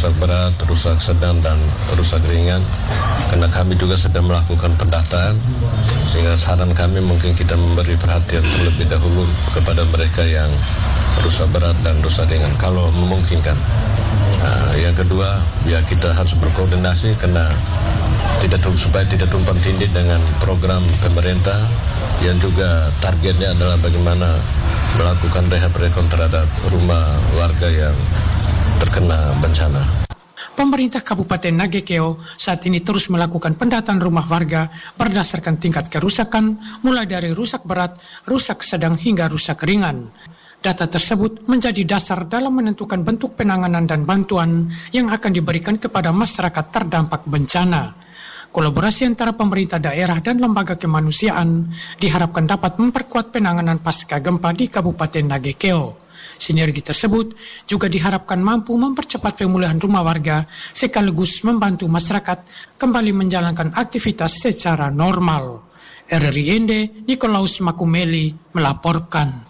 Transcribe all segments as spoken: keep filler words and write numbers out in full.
rusak berat, rusak sedang, dan rusak ringan. Karena kami juga sedang melakukan pendataan, sehingga saran kami mungkin kita memberi perhatian terlebih dahulu kepada mereka yang rusak berat dan rusak ringan, kalau memungkinkan. Nah, yang kedua, ya kita harus berkoordinasi karena tidak supaya tidak tumpang tindih dengan program pemerintah yang juga targetnya adalah bagaimana melakukan rehab rekon terhadap rumah warga yang terkena bencana. Pemerintah Kabupaten Nagekeo saat ini terus melakukan pendataan rumah warga berdasarkan tingkat kerusakan, mulai dari rusak berat, rusak sedang hingga rusak ringan. Data tersebut menjadi dasar dalam menentukan bentuk penanganan dan bantuan yang akan diberikan kepada masyarakat terdampak bencana. Kolaborasi antara pemerintah daerah dan lembaga kemanusiaan diharapkan dapat memperkuat penanganan pasca gempa di Kabupaten Nagekeo. Sinergi tersebut juga diharapkan mampu mempercepat pemulihan rumah warga sekaligus membantu masyarakat kembali menjalankan aktivitas secara normal. R R I Ende, Nikolaus Makumeli melaporkan.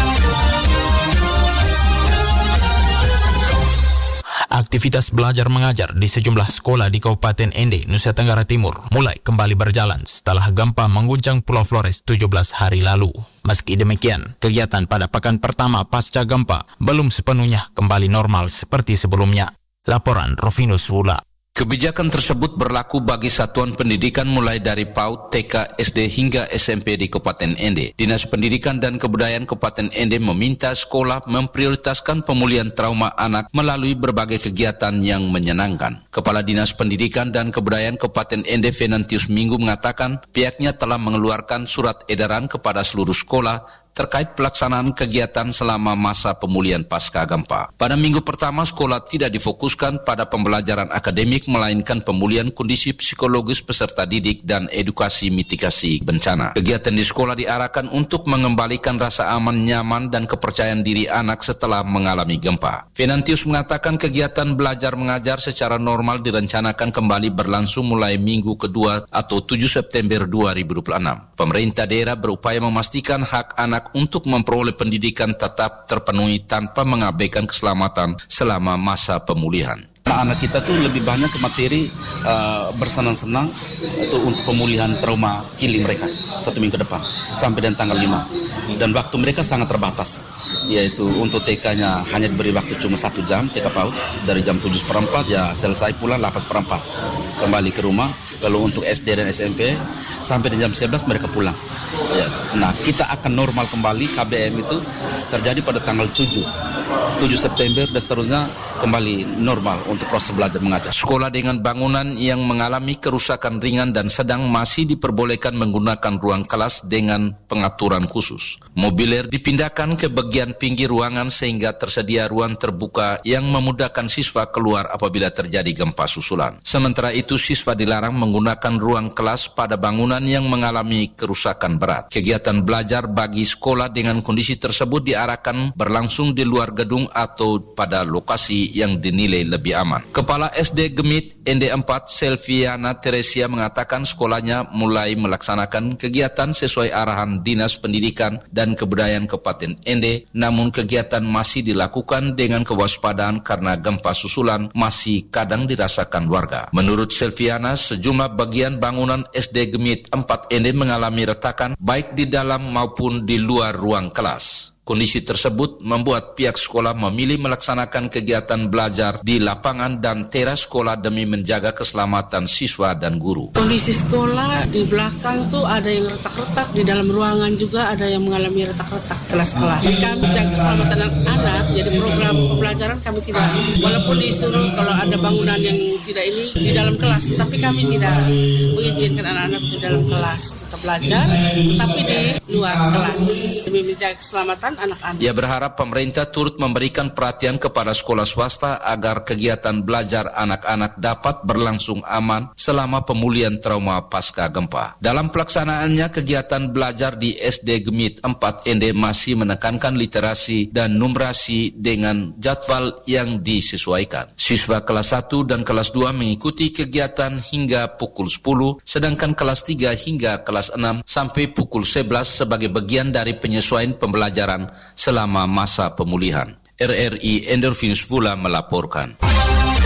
Aktivitas belajar mengajar di sejumlah sekolah di Kabupaten Ende, Nusa Tenggara Timur mulai kembali berjalan setelah gempa mengguncang Pulau Flores tujuh belas hari lalu. Meski demikian, kegiatan pada pekan pertama pasca gempa belum sepenuhnya kembali normal seperti sebelumnya. Laporan Rovinus Wula. Kebijakan tersebut berlaku bagi satuan pendidikan mulai dari PAUD, T K, S D hingga S M P di Kabupaten Ende. Dinas Pendidikan dan Kebudayaan Kabupaten Ende meminta sekolah memprioritaskan pemulihan trauma anak melalui berbagai kegiatan yang menyenangkan. Kepala Dinas Pendidikan dan Kebudayaan Kabupaten Ende, Venantius Minggu, mengatakan pihaknya telah mengeluarkan surat edaran kepada seluruh sekolah terkait pelaksanaan kegiatan selama masa pemulihan pasca gempa. Pada minggu pertama, sekolah tidak difokuskan pada pembelajaran akademik, melainkan pemulihan kondisi psikologis peserta didik dan edukasi mitigasi bencana. Kegiatan di sekolah diarahkan untuk mengembalikan rasa aman, nyaman, dan kepercayaan diri anak setelah mengalami gempa. Venantius mengatakan kegiatan belajar mengajar secara normal direncanakan kembali berlangsung mulai minggu kedua atau tujuh September dua ribu dua puluh enam. Pemerintah daerah berupaya memastikan hak anak untuk memperoleh pendidikan tetap terpenuhi tanpa mengabaikan keselamatan selama masa pemulihan. Anak-anak kita tuh lebih banyak ke materi uh, bersenang-senang itu untuk pemulihan trauma healing mereka satu minggu ke depan sampai dan tanggal lima, dan waktu mereka sangat terbatas, yaitu untuk T K-nya hanya diberi waktu cuma satu jam, T K PAUD dari jam tujuh seperempat ya selesai pulang delapan seperempat kembali ke rumah. Kalau untuk S D dan S M P sampai di jam sebelas mereka pulang. Ya, nah kita akan normal kembali, K B M itu terjadi pada tanggal tujuh September dan seterusnya kembali normal untuk proses belajar mengajar. Sekolah dengan bangunan yang mengalami kerusakan ringan dan sedang masih diperbolehkan menggunakan ruang kelas dengan pengaturan khusus. Mobiler dipindahkan ke bagian pinggir ruangan sehingga tersedia ruang terbuka yang memudahkan siswa keluar apabila terjadi gempa susulan. Sementara itu, siswa dilarang menggunakan ruang kelas pada bangunan yang mengalami kerusakan berat. Kegiatan belajar bagi sekolah dengan kondisi tersebut diarahkan berlangsung di luar gedung atau pada lokasi yang dinilai lebih aman. Kepala S D Gemit Ende empat, Selviana Teresia, mengatakan sekolahnya mulai melaksanakan kegiatan sesuai arahan Dinas Pendidikan dan Kebudayaan Kabupaten Ende, namun kegiatan masih dilakukan dengan kewaspadaan karena gempa susulan masih kadang dirasakan warga. Menurut Selviana, sejumlah bagian bangunan S D Gemit empat Ende mengalami retakan baik di dalam maupun di luar ruang kelas. Kondisi tersebut membuat pihak sekolah memilih melaksanakan kegiatan belajar di lapangan dan teras sekolah demi menjaga keselamatan siswa dan guru. Kondisi sekolah di belakang tuh ada yang retak-retak, di dalam ruangan juga ada yang mengalami retak-retak kelas-kelas. Kami jaga keselamatan anak, jadi program pembelajaran kami tidak, walaupun disuruh kalau ada bangunan yang tidak ini di dalam kelas, tapi kami tidak mengizinkan anak-anak di dalam kelas tetap belajar, tapi di luar kelas demi menjaga keselamatan anak-anak. Ia berharap pemerintah turut memberikan perhatian kepada sekolah swasta agar kegiatan belajar anak-anak dapat berlangsung aman selama pemulihan trauma pasca gempa. Dalam pelaksanaannya, kegiatan belajar di S D Gemit empat Ende masih menekankan literasi dan numerasi dengan jadwal yang disesuaikan. Siswa kelas satu dan kelas dua mengikuti kegiatan hingga pukul sepuluh, sedangkan kelas tiga hingga kelas enam sampai pukul sebelas sebagai bagian dari penyesuaian pembelajaran selama masa pemulihan. R R I Endorfinus Vula melaporkan.